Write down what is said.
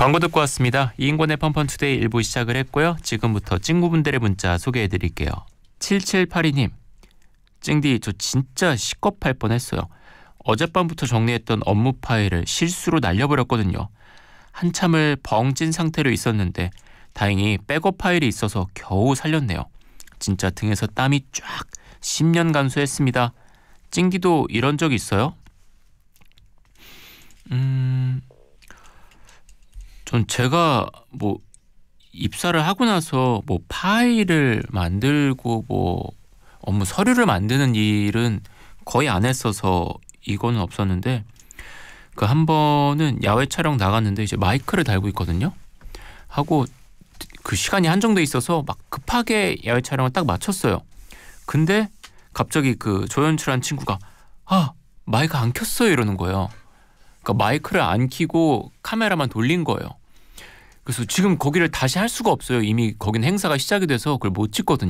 광고 듣고 왔습니다. 이인권의 펀펀투데이 1부 시작을 했고요. 지금부터 친구분들의 문자 소개해드릴게요. 7782님. 찡디 저 진짜 식겁할 뻔했어요. 어젯밤부터 정리했던 업무 파일을 실수로 날려버렸거든요. 한참을 벙찐 상태로 있었는데 다행히 백업 파일이 있어서 겨우 살렸네요. 진짜 등에서 땀이 쫙 10년 간수했습니다. 찡디도 이런 적 있어요? 전 제가 뭐 입사를 하고 나서 뭐 파일을 만들고 뭐 업무 서류를 만드는 일은 거의 안 했어서 이거는 없었는데 그 한 번은 야외 촬영 나갔는데 이제 마이크를 달고 있거든요. 하고 그 시간이 한정돼 있어서 막 급하게 야외 촬영을 딱 마쳤어요. 근데 갑자기 그 조연출한 친구가 마이크 안 켰어요 이러는 거예요. 그러니까 마이크를 안 켜고 카메라만 돌린 거예요. 그래서 지금 거기를 다시 할 수가 없어요. 이미 거긴 행사가 시작이 돼서 그걸 못 찍거든요.